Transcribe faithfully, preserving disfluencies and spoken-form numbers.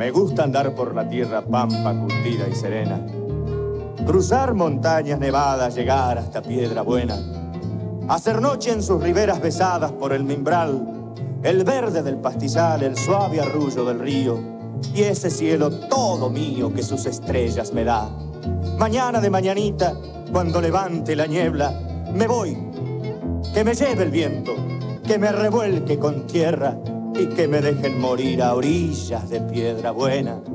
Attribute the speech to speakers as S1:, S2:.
S1: Me gusta andar por la tierra pampa, curtida y serena. Cruzar montañas nevadas, llegar hasta Piedra Buena. Hacer noche en sus riberas besadas por el mimbral, el verde del pastizal, el suave arrullo del río y ese cielo todo mío que sus estrellas me da. Mañana de mañanita, cuando levante la niebla, me voy, que me lleve el viento, que me revuelque con tierra y que me dejen morir a orillas de Piedra Buena.